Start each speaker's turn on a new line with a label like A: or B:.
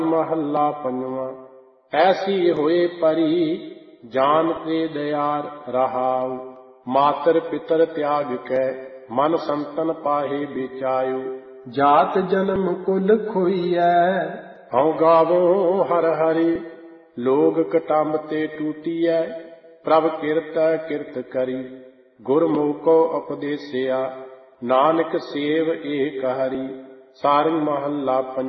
A: ਮਹੱਲਾ ਪੰਜਵਾਂ। ਐਸੀ ਹੋਏ ਪਰੀ ਜਾਨ ਤੇ ਦਿਆਰ ਰਹਾਉ। ਮਾਤਰ ਪਿਤਰ ਤਿਆਗ ਕੈ ਮਨ ਸੰਤਨ ਪਾਹੇ ਵਿਚਾਇਓ। ਜਾਤ ਜਨਮ ਕੁਲ ਖੋਈਐ ਹਉ ਗਾਵੋ ਹਰਿ ਹਰਿ। ਲੋਗ ਕਟੰਬ ਤੇ ਟੂਟੀਐ ਪ੍ਰਭ ਕਿਰਤੈ ਕਿਰਤ ਕਰੀ। ਗੁਰਮੁਖ ਕੋ ਉਪਦੇਸਿਆ ਨਾਨਕ ਸੇਵ ਏਕ ਹਰੀ। ਸਾਰੰਗ ਮਹੱਲਾ ਪੰਜਵਾਂ।